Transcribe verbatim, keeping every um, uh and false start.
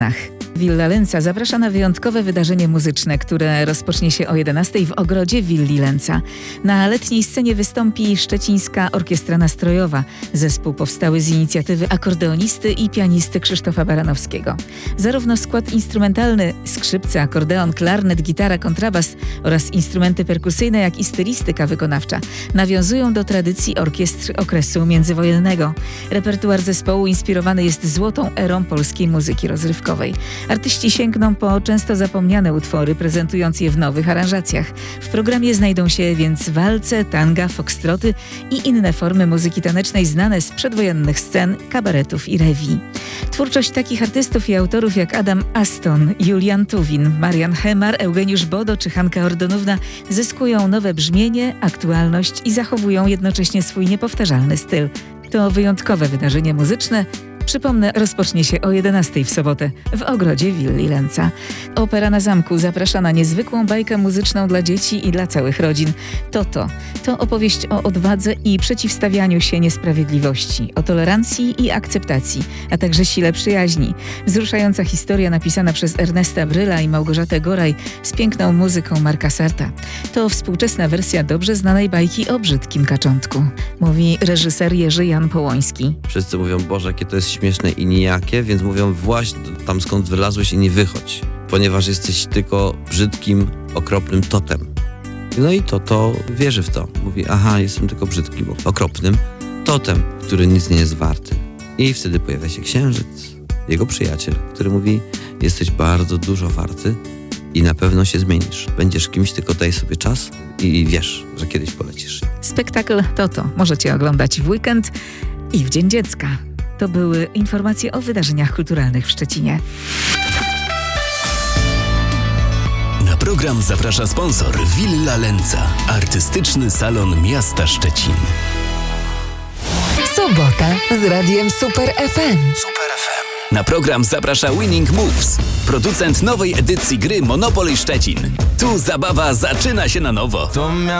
Willa Lęca zaprasza na wyjątkowe wydarzenie muzyczne, które rozpocznie się o jedenastej w ogrodzie Willi Lęca. Na letniej scenie wystąpi Szczecińska Orkiestra Nastrojowa, zespół powstały z inicjatywy akordeonisty i pianisty Krzysztofa Baranowskiego. Zarówno skład instrumentalny, skrzypce, akordeon, klarnet, gitara, kontrabas oraz instrumenty perkusyjne, jak i stylistyka wykonawcza nawiązują do tradycji orkiestr okresu międzywojennego. Repertuar zespołu inspirowany jest złotą erą polskiej muzyki rozrywkowej. Artyści sięgną po często zapomniane utwory, prezentując je w nowych aranżacjach. W programie znajdą się więc walce, tanga, foxtroty i inne formy muzyki tanecznej znane z przedwojennych scen, kabaretów i rewii. Twórczość takich artystów i autorów jak Adam Aston, Julian Tuwin, Marian Hemar, Eugeniusz Bodo czy Hanka Ordonówna zyskują nowe brzmienie, aktualność i zachowują jednocześnie swój niepowtarzalny styl. To wyjątkowe wydarzenie muzyczne, przypomnę, rozpocznie się o jedenastej w sobotę w ogrodzie Willi Lęca. Opera na Zamku zaprasza na niezwykłą bajkę muzyczną dla dzieci i dla całych rodzin. Toto to opowieść o odwadze i przeciwstawianiu się niesprawiedliwości, o tolerancji i akceptacji, a także sile przyjaźni. Wzruszająca historia napisana przez Ernesta Bryla i Małgorzatę Goraj z piękną muzyką Marka Sarta. To współczesna wersja dobrze znanej bajki o brzydkim kaczątku, mówi reżyser Jerzy Jan Połoński. Wszyscy mówią, Boże, jakie to jest śmieszne i nijakie, więc mówią, właśnie tam skąd wylazłeś i nie wychodź, ponieważ jesteś tylko brzydkim, okropnym totem. No i to, to wierzy w to. Mówi, aha, jestem tylko brzydkim, okropnym totem, który nic nie jest warty. I wtedy pojawia się księżyc, jego przyjaciel, który mówi, jesteś bardzo dużo warty i na pewno się zmienisz. Będziesz kimś, tylko daj sobie czas i wiesz, że kiedyś polecisz. Spektakl Toto możecie oglądać w weekend i w Dzień Dziecka. To były informacje o wydarzeniach kulturalnych w Szczecinie. Na program zaprasza sponsor Willa Lęca, artystyczny salon miasta Szczecin. Sobota z radiem Super F M. Super F M. Na program zaprasza Winning Moves, producent nowej edycji gry Monopoly Szczecin. Tu zabawa zaczyna się na nowo.